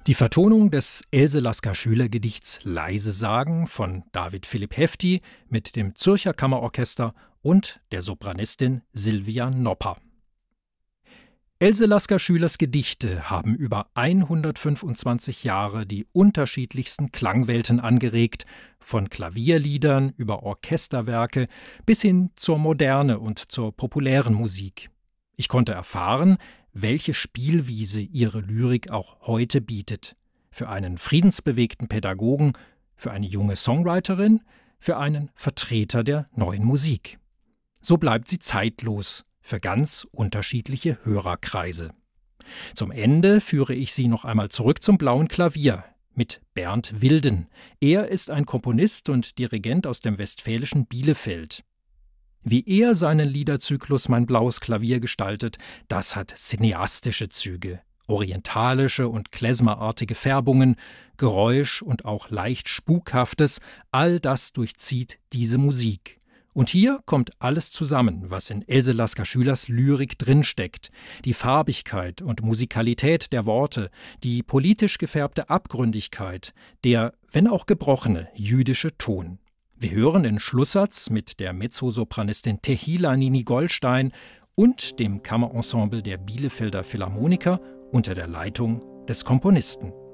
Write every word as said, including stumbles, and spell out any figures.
Die Vertonung des Else Lasker-Schüler-Gedichts »Leise sagen« von David Philipp Hefti mit dem Zürcher Kammerorchester und der Sopranistin Silvia Nopper. Else Lasker-Schülers Gedichte haben über hundertfünfundzwanzig Jahre die unterschiedlichsten Klangwelten angeregt, von Klavierliedern über Orchesterwerke bis hin zur Moderne und zur populären Musik. Ich konnte erfahren, welche Spielwiese ihre Lyrik auch heute bietet. Für einen friedensbewegten Pädagogen, für eine junge Songwriterin, für einen Vertreter der neuen Musik. So bleibt sie zeitlos für ganz unterschiedliche Hörerkreise. Zum Ende führe ich Sie noch einmal zurück zum blauen Klavier mit Bernd Wilden. Er ist ein Komponist und Dirigent aus dem westfälischen Bielefeld. Wie er seinen Liederzyklus »Mein blaues Klavier« gestaltet, das hat cineastische Züge, orientalische und klezmerartige Färbungen, Geräusch und auch leicht Spukhaftes, all das durchzieht diese Musik. Und hier kommt alles zusammen, was in Else Lasker-Schülers Lyrik drinsteckt. Die Farbigkeit und Musikalität der Worte, die politisch gefärbte Abgründigkeit, der, wenn auch gebrochene, jüdische Ton. Wir hören den Schlusssatz mit der Mezzosopranistin Tehila Nini-Goldstein und dem Kammerensemble der Bielefelder Philharmoniker unter der Leitung des Komponisten.